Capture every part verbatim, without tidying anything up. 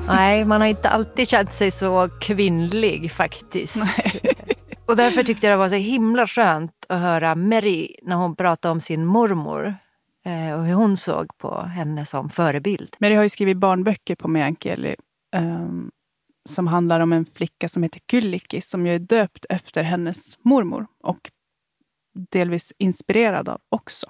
Nej, man har inte alltid känt sig så kvinnlig faktiskt. Nej. Och därför tyckte jag det var så himla skönt att höra Mary när hon pratade om sin mormor. Och hur hon såg på henne som förebild. Mary har ju skrivit barnböcker på Meänkieli. Um, som handlar om en flicka som heter Kyllikki. Som ju är döpt efter hennes mormor. Och delvis inspirerad av också.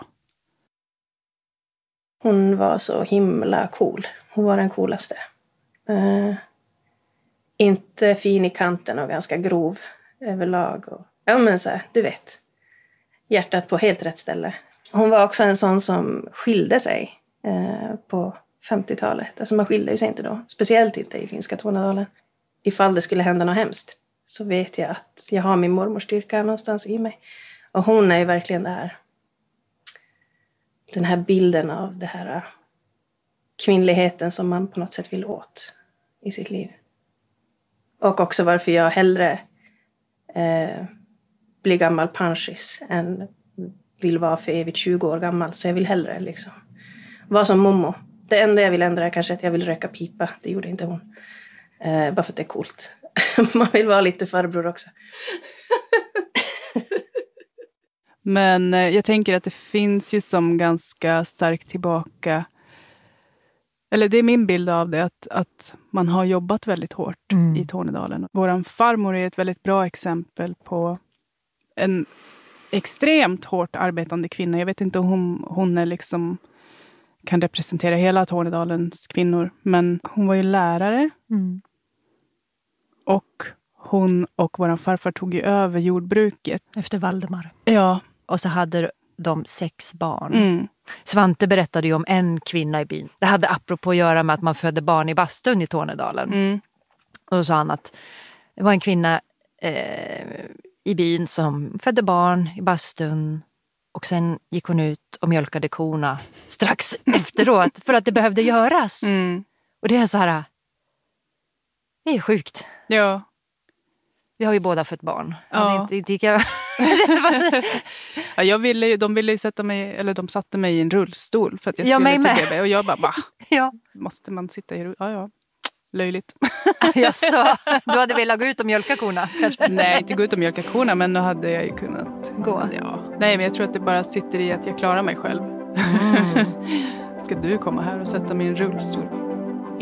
Hon var så himla cool. Hon var den coolaste. Uh, inte fin i kanten och ganska grov överlag. Och, ja men så här, du vet. Hjärtat på helt rätt ställe. Hon var också en sån som skilde sig uh, på femtiotalet. Alltså man skilde ju sig inte då. Speciellt inte i finska Tornedalen. Ifall det skulle hända något hemskt. Så vet jag att jag har min mormors styrka någonstans i mig. Och hon är ju verkligen det här. Den här bilden av det här kvinnligheten som man på något sätt vill åt i sitt liv. Och också varför jag hellre eh, blir gammal panschis än vill vara för evigt tjugo år gammal. Så jag vill hellre liksom vara som Momo. Det enda jag vill ändra är kanske att jag vill röka pipa. Det gjorde inte hon. Eh, bara för att det är coolt. Man vill vara lite farbror också. Men jag tänker att det finns ju som ganska starkt tillbaka. Eller det är min bild av det. Att, att man har jobbat väldigt hårt mm. i Tornedalen. Våran farmor är ett väldigt bra exempel på en extremt hårt arbetande kvinna. Jag vet inte om hon, hon är liksom kan representera hela Tornedalens kvinnor. Men hon var ju lärare. Mm. Och hon och våran farfar tog ju över jordbruket. Efter Valdemar. Ja. Och så hade de sex barn. Mm. Svante berättade ju om en kvinna i byn. Det hade apropå att göra med att man födde barn i bastun i Tornedalen. Mm. Och då sa han att det var en kvinna eh, i byn som födde barn i bastun. Och sen gick hon ut och mjölkade korna strax efteråt. För att det behövde göras. Mm. Och det är så här. Det är sjukt. Ja. Vi har ju båda fått barn. Ja. Inte, inte, inte, jag... ja, jag ville ju, de ville ju sätta mig, eller de satte mig i en rullstol för att jag ja, skulle med. till B B. Och jag bara, va? Ja. Måste man sitta i rullstol? Ja, ja. Löjligt. Jag så, du hade velat gå ut och mjölka korna kanske? Nej, inte gå ut och mjölka korna, men då hade jag ju kunnat gå. Ja. Nej, men jag tror att det bara sitter i att jag klarar mig själv. Mm. Ska du komma här och sätta mig i en rullstol?